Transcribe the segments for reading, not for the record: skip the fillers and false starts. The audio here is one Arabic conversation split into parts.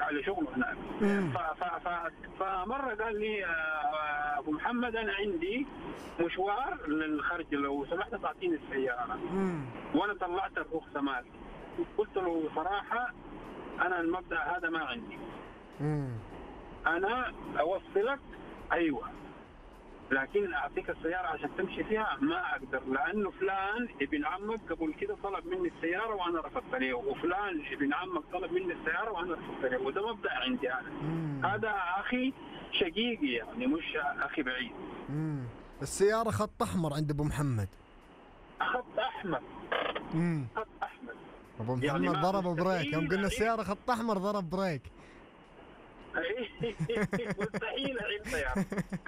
على شغله هناك. فمره قال لي ابو محمد انا عندي مشوار للخرج، لو سمحت تعطيني السياره. وانا طلعت الرخصه مالي، قلت له صراحه انا المبدا هذا ما عندي. انا اوصلك ايوه، لكن اعطيك السياره عشان تمشي فيها ما اقدر، لانه فلان ابن عمك قبل كده طلب مني السياره وانا رفضت له، وفلان ابن عمك طلب مني السياره وانا رفضت له، وده مبدا عندي انا. هذا اخي شقيقي يعني، مش اخي بعيد. السياره خط احمر عند ابو محمد. خط احمر. خط احمر. ابو محمد يعني ضرب بريك يوم قلنا السياره خط احمر، ضرب بريك. مستحيل انت يعني.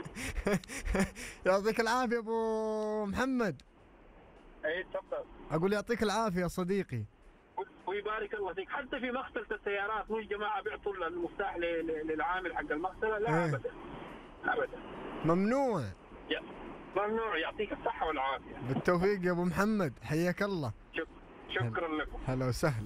يعطيك العافيه ابو محمد. اي تفضل. اقول يعطيك العافيه يا صديقي ويبارك الله فيك. حتى في مغسله السيارات مش جماعه بيعطوا المفتاح للعامل حق المغسله، لا ابدا ابدا، ممنوع ممنوع. يعطيك الصحه والعافيه. بالتوفيق يا ابو محمد، حياك الله. شكرا لكم. هلا وسهلا.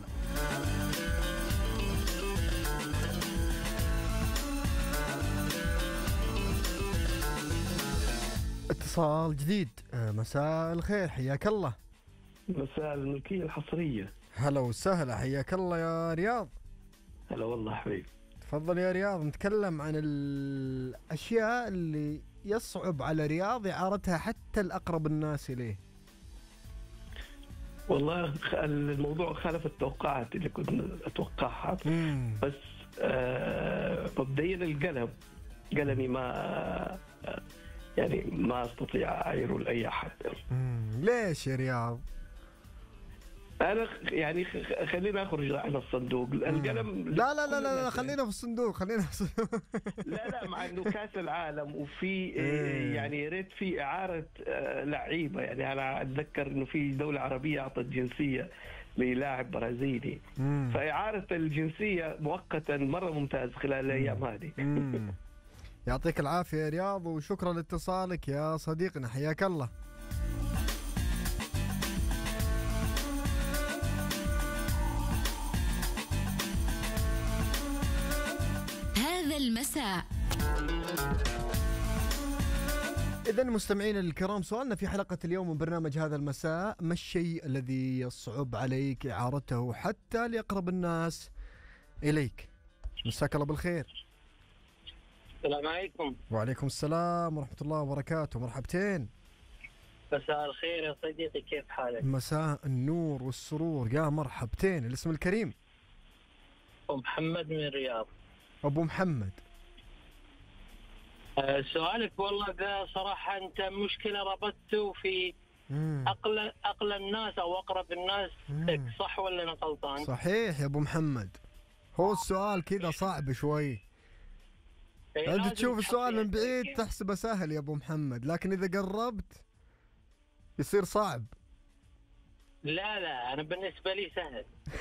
اتصال جديد. مساء الخير، حياك الله. مساء الملكية الحصرية. هلا وسهلا، حياك الله يا رياض. هلا والله حبيبي. تفضل يا رياض. نتكلم عن الأشياء اللي يصعب على رياض إعارتها حتى الأقرب الناس إليه. والله الموضوع خالف التوقعات اللي كنت أتوقعها. بس مبدئيا القلم، قلمي ما يعني ما استطيع اعيره لاي احد. ليش يا رياض؟ انا يعني خلينا اخرج عن الصندوق. القلم لا لا لا لا خلينا في الصندوق، خلينا في الصندوق. لا مع انه كاس العالم وفي يعني يا ريت في اعاره لعيبه. يعني انا اتذكر انه في دوله عربيه اعطت جنسيه للاعب برازيلي، فاعاره الجنسيه مؤقتا مره ممتاز خلال الايام هذه. يعطيك العافية يا رياض، وشكرا لاتصالك يا صديقنا، حياك الله. هذا المساء. إذن مستمعين الكرام، سؤالنا في حلقة اليوم من برنامج هذا المساء: ما الشيء الذي يصعب عليك إعارته حتى لأقرب الناس إليك؟ مساك الله بالخير. السلام عليكم. وعليكم السلام ورحمة الله وبركاته. مرحبتين. مساء الخير يا صديقي، كيف حالك؟ مساء النور والسرور يا مرحبتين. الاسم الكريم؟ أبو محمد من الرياض. أبو محمد، سؤالك والله صراحة أنت مشكلة ربطته في أقل الناس أو أقرب الناس لك، صح ولا أنا غلطان؟ صحيح يا أبو محمد. هو السؤال كذا صعب شوي. أنت تشوف السؤال من بعيد تحسبه سهل يا أبو محمد، لكن إذا قربت يصير صعب. لا أنا بالنسبة لي سهل.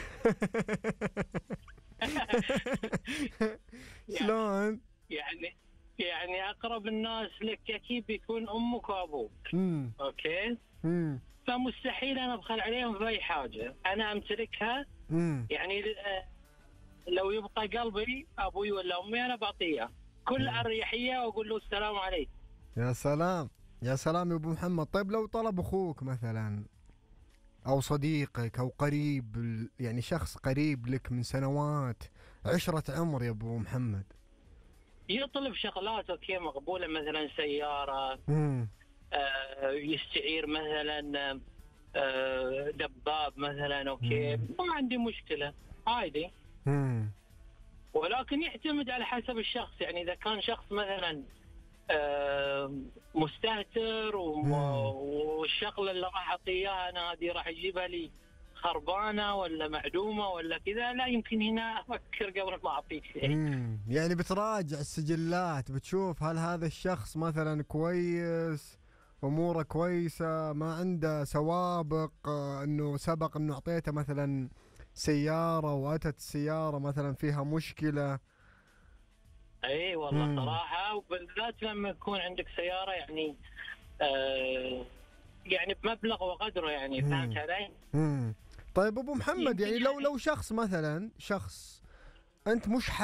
شلون؟ يعني أقرب الناس لك أكيد بيكون أمك وأبوك. أوكي؟ فمستحيل أنا أبخل عليهم في أي حاجة أنا أمتلكها. يعني لو يبقى قلبي أبوي ولا أمي أنا بعطيه كل أريحية وأقول له السلام عليكم. يا سلام يا سلام يا أبو محمد. طيب لو طلب أخوك مثلا أو صديقك أو قريب، يعني شخص قريب لك من سنوات عشرة عمر يا أبو محمد، يطلب شغلات أوكي مقبولة، مثلا سيارة، يستعير مثلا دباب مثلا، أوكي ما عندي مشكلة عادي. ولكن يعتمد على حسب الشخص. يعني إذا كان شخص مثلا مستهتر والشغله اللي راح اعطيها انا هذه راح يجيبها لي خربانه ولا معدومه ولا كذا، لا يمكن هنا افكر قبل ما اعطيك شيء. يعني بتراجع السجلات، بتشوف هل هذا الشخص مثلا كويس، اموره كويسه، ما عنده سوابق انه سبق انه اعطيته مثلا سياره واتت السياره مثلا فيها مشكله. اي والله صراحه، وبالذات لما يكون عندك سياره يعني يعني بمبلغ وقدره، يعني فهمت علي؟ طيب ابو محمد، يعني لو شخص مثلا انت مش